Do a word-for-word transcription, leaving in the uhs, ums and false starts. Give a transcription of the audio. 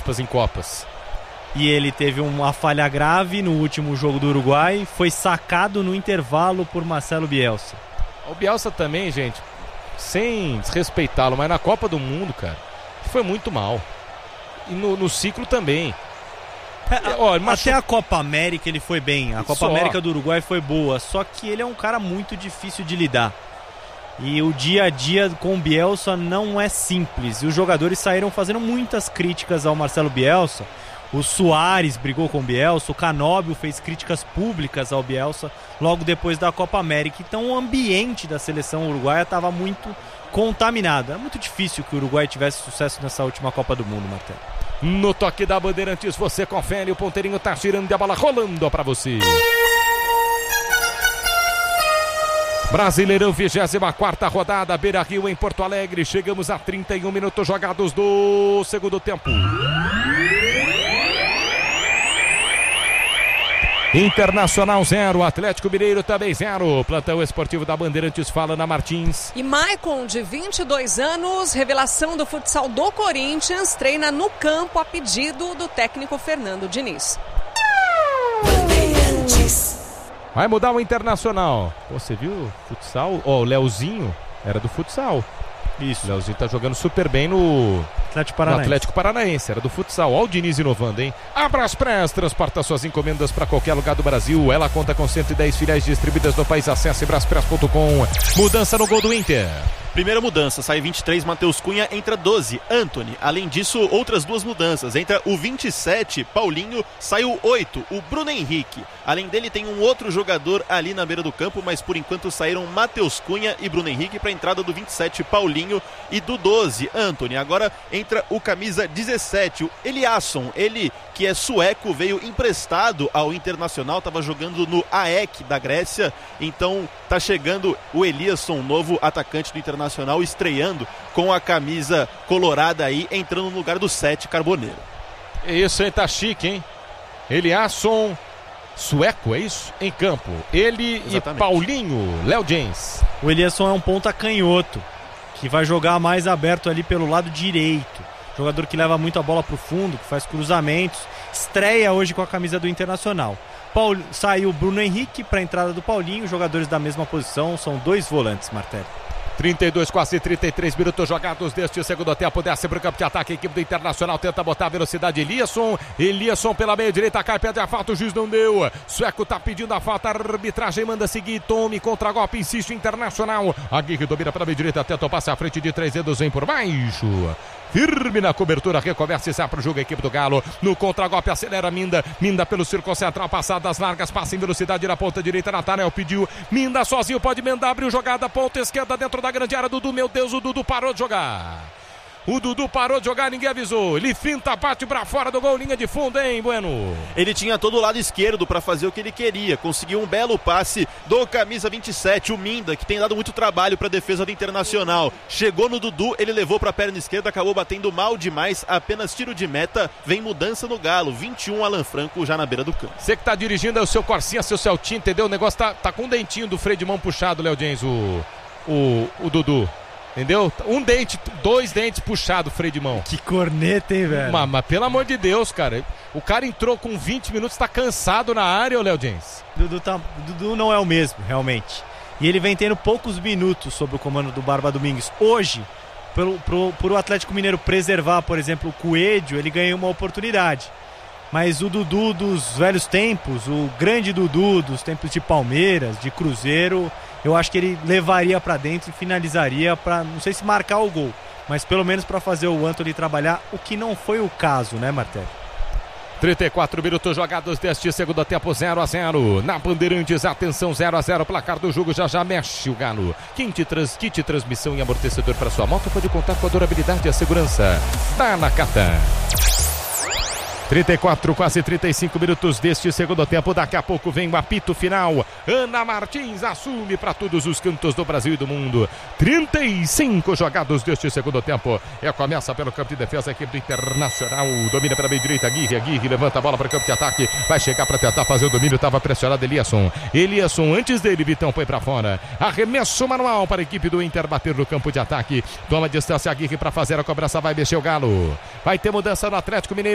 aspas, em Copas. E ele teve uma falha grave no último jogo do Uruguai, foi sacado no intervalo por Marcelo Bielsa. O Bielsa também, gente, sem desrespeitá-lo, mas na Copa do Mundo, cara, foi muito mal. E no, no ciclo também. É, Olha, até a Copa América ele foi bem, a Copa só. América do Uruguai foi boa, só que ele é um cara muito difícil de lidar. E o dia a dia com o Bielsa não é simples. E os jogadores saíram fazendo muitas críticas ao Marcelo Bielsa. O Suárez brigou com o Bielsa, o Canóbio fez críticas públicas ao Bielsa logo depois da Copa América. Então o ambiente da seleção uruguaia estava muito contaminado. Era muito difícil que o Uruguai tivesse sucesso nessa última Copa do Mundo, Martelo. No toque da Bandeirantes você confere, o ponteirinho tá girando e a bola rolando para você. Brasileirão, vigésima quarta rodada, Beira-Rio em Porto Alegre. Chegamos a trinta e um minutos jogados do segundo tempo. Internacional zero, Atlético Mineiro também zero. Plantão esportivo da Bandeirantes fala na Martins. E Maicon, de vinte e dois anos, revelação do futsal do Corinthians, treina no campo a pedido do técnico Fernando Diniz. Bandeirantes. Vai mudar o Internacional. Pô, você viu o futsal? Ó, oh, o Leozinho era do futsal. Isso. O Leozinho tá jogando super bem no Atlético Paranaense. No Atlético Paranaense, era do futsal. Olha o Diniz inovando, hein? Abraspress, transporta suas encomendas para qualquer lugar do Brasil. Ela conta com cento e dez filiais distribuídas no país. Acesse braspress ponto com. Mudança no gol do Inter. Primeira mudança, sai vinte e três, Matheus Cunha, entra doze, Antony. Além disso, outras duas mudanças. Entra o vinte e sete, Paulinho, sai o oito, o Bruno Henrique. Além dele tem um outro jogador ali na beira do campo, mas por enquanto saíram Matheus Cunha e Bruno Henrique para a entrada do vinte e sete, Paulinho, e do doze, Antony. Agora entra o camisa dezessete, o Eliasson. Ele, que é sueco, veio emprestado ao Internacional, estava jogando no A E K da Grécia. Então tá chegando o Eliasson, novo atacante do Internacional, estreando com a camisa colorada aí, entrando no lugar do sete, Carboneiro. Isso aí, tá chique, hein? Eliasson, sueco, é isso? Em campo. Ele Exatamente. E Paulinho, Léo James. O Eliasson é um ponta canhoto, que vai jogar mais aberto ali pelo lado direito. Jogador que leva muito a bola pro fundo, que faz cruzamentos. Estreia hoje com a camisa do Internacional. Paul... Saiu o Bruno Henrique para a entrada do Paulinho. Jogadores da mesma posição, são dois volantes, Martelli. trinta e dois, quase trinta e três minutos jogados deste segundo tempo. Desce para o campo de ataque. A equipe do Internacional tenta botar a velocidade. Eliasson. Eliasson pela meia direita. Cai, pede a falta. O juiz não deu. Sueco tá pedindo a falta. A arbitragem manda seguir. Tome contra-golpe. Insiste o Internacional. Aguirre domina pela meia direita. Tenta o passe à frente de três dedos. Vem por baixo. Firme na cobertura. Recomeça e sai para o jogo a equipe do Galo. No contra-golpe acelera Minda. Minda pelo círculo central. Passadas largas. Passa em velocidade na ponta direita. Nathanael pediu. Minda sozinho. Pode emendar. Abriu jogada. Ponta esquerda dentro da grande área. Dudu, meu Deus, o Dudu parou de jogar. O Dudu parou de jogar, ninguém avisou. Ele finta, bate pra fora do gol, linha de fundo, hein, Bueno? Ele tinha todo o lado esquerdo pra fazer o que ele queria. Conseguiu um belo passe do camisa vinte e sete, o Minda, que tem dado muito trabalho pra defesa do Internacional. Chegou no Dudu, ele levou pra perna esquerda, acabou batendo mal demais. Apenas tiro de meta, vem mudança no Galo. vinte e um, Alan Franco já na beira do campo. Você que tá dirigindo é o seu Corsinha, seu Celtinho, entendeu? O negócio tá, tá com um dentinho do freio de mão puxado, Léo James, o, o, o Dudu. Entendeu? Um dente, dois dentes puxados, freio de mão. Que corneta, hein, velho? Mas, mas pelo amor de Deus, cara. O cara entrou com vinte minutos, tá cansado na área, ô Léo James. Dudu, tá, Dudu não é o mesmo, realmente. E ele vem tendo poucos minutos sob o comando do Barba Domingues. Hoje, pelo, pro, por o Atlético Mineiro preservar, por exemplo, o Coelho, ele ganhou uma oportunidade. Mas o Dudu dos velhos tempos, o grande Dudu dos tempos de Palmeiras, de Cruzeiro, eu acho que ele levaria pra dentro e finalizaria pra, não sei se marcar o gol, mas pelo menos pra fazer o Antony trabalhar, o que não foi o caso, né, Martelli? trinta e quatro minutos jogados deste segundo tempo, zero a zero. Na Bandeirantes, atenção, zero a zero. Placar do jogo já já mexe o Galo. Kit, trans, kit transmissão e amortecedor para sua moto pode contar com a durabilidade e a segurança da Nakata. trinta e quatro, quase trinta e cinco minutos deste segundo tempo. Daqui a pouco vem o apito final. Ana Martins assume para todos os cantos do Brasil e do mundo. trinta e cinco jogados deste segundo tempo. E começa pelo campo de defesa a equipe do Internacional. Domina pela meia direita. Aguirre, Aguirre levanta a bola para o campo de ataque. Vai chegar para tentar fazer o domínio. Estava pressionado Eliasson. Eliasson antes dele, Vitão foi para fora. Arremesso manual para a equipe do Inter bater no campo de ataque. Toma distância Aguirre para fazer a cobrança. Vai mexer o Galo. Vai ter mudança no Atlético Mineiro.